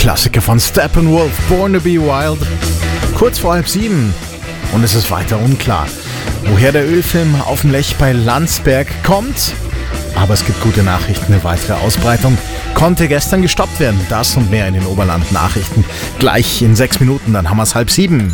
Klassiker von Steppenwolf, Born to be Wild. Kurz vor 6:30 und es ist weiter unklar, woher der Ölfilm Auf dem Lech bei Landsberg kommt. Aber es gibt gute Nachrichten, eine weitere Ausbreitung konnte gestern gestoppt werden. Das und mehr in den Oberland-Nachrichten. Gleich in 6 Minuten, dann haben wir es 6:30.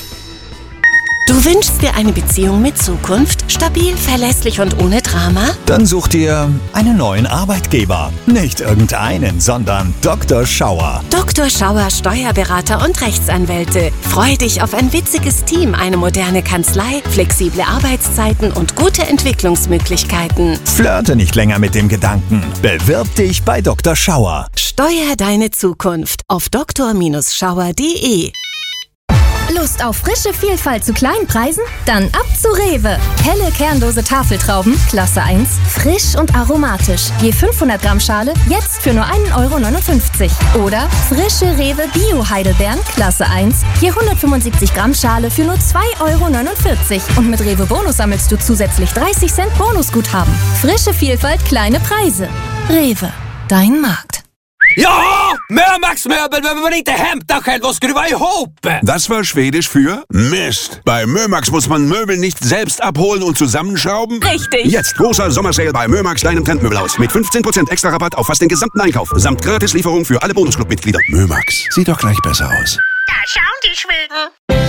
Du wünschst dir eine Beziehung mit Zukunft? Stabil, verlässlich und ohne Drama? Dann such dir einen neuen Arbeitgeber. Nicht irgendeinen, sondern Dr. Schauer. Dr. Schauer Steuerberater und Rechtsanwälte. Freu dich auf ein witziges Team, eine moderne Kanzlei, flexible Arbeitszeiten und gute Entwicklungsmöglichkeiten. Flirte nicht länger mit dem Gedanken. Bewirb dich bei Dr. Schauer. Steuer deine Zukunft auf dr-schauer.de. Lust auf frische Vielfalt zu kleinen Preisen? Dann ab zu Rewe. Helle kernlose Tafeltrauben, Klasse 1, frisch und aromatisch. Je 500 Gramm Schale, jetzt für nur 1,59 €. Oder frische Rewe Bio-Heidelbeeren, Klasse 1, je 175 Gramm Schale für nur 2,49 €. Und mit Rewe Bonus sammelst du zusätzlich 30 Cent Bonusguthaben. Frische Vielfalt, kleine Preise. Rewe, dein Markt. Ja, Mörmax Möbel behöver man inte hämta själv och skruva ihop. Das war Schwedisch für Mist. Bei Mörmax muss man Möbel nicht selbst abholen und zusammenschrauben. Richtig. Jetzt großer Sommersale bei Mörmax, deinem Trendmöbelhaus. Mit 15% extra Rabatt auf fast den gesamten Einkauf. Samt Gratislieferung für alle Bonusclub-Mitglieder. Mörmax, sieht doch gleich besser aus. Da schauen die Schweden.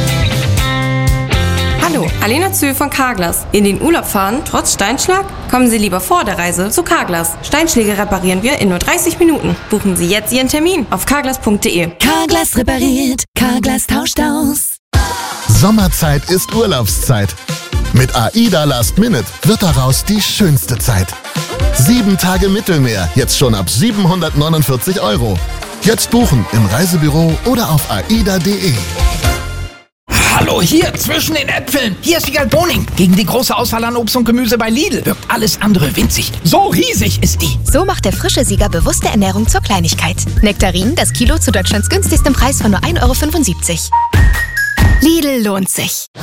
Hallo, Alena Zühl von Carglass. In den Urlaub fahren, trotz Steinschlag? Kommen Sie lieber vor der Reise zu Carglass. Steinschläge reparieren wir in nur 30 Minuten. Buchen Sie jetzt Ihren Termin auf carglass.de. Carglass repariert, Carglass tauscht aus. Sommerzeit ist Urlaubszeit. Mit AIDA Last Minute wird daraus die schönste Zeit. 7 Tage Mittelmeer, jetzt schon ab 749 €. Jetzt buchen im Reisebüro oder auf aida.de. Hallo, hier zwischen den Äpfeln. Hier ist Wiegald Boning. Gegen die große Auswahl an Obst und Gemüse bei Lidl wirkt alles andere winzig. So riesig ist die. So macht der frische Sieger bewusste Ernährung zur Kleinigkeit. Nektarinen, das Kilo zu Deutschlands günstigstem Preis von nur 1,75 €. Lidl lohnt sich.